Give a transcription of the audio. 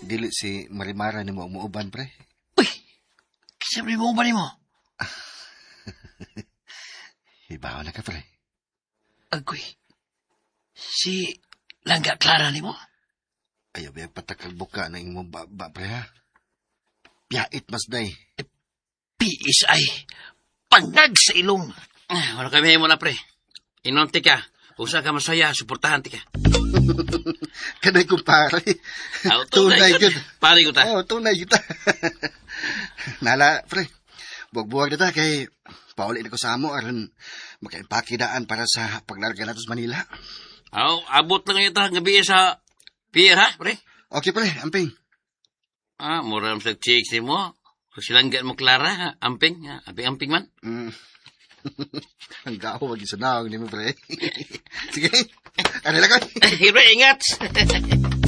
dili si Marimara ni mo umuuban, pre. Uy! Siyempre mo ba ni mo? Ibaw na ka, pre. Agoy. Si Langga Clara ni mo? Ayaw ba patakal buka na imong baba, pre, ha? Piyait mas day. PSI. Pangag sa ilong. Wala kami mo na, pre. Inonti ka. Usa ka masaya, suportahan ti ka. Kanay ko, pare. Tunay yun. Pare ko ta. Oo, tunay yun ta. Nala, pre. Buwag-buwag na ta kay pauli na ko sa amo aron makaimpakidaan para sa paglarga nato sa Manila. Abot lang ito gabi sa pier, ha, pre? Okay, pre. Amping. Muram sa chicks mo. Silanggan mo, Clara, ha? Amping. Amping man. Ang gao, mag-isa na. Hindi mo, pre. Sige. Ano lang ko? Pre, ingat.